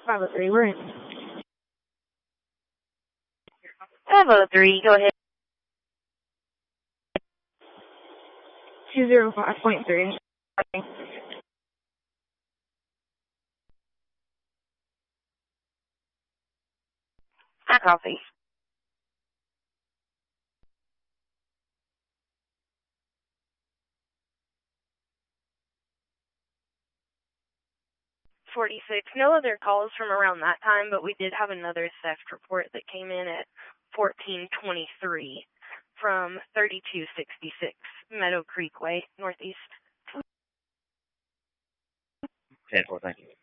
503, we're in. 503, go ahead. 205.3. I copy. No other calls from around that time, but we did have another theft report that came in at 1423 from 3266 Meadow Creek Way, Northeast. 10-4, thank you.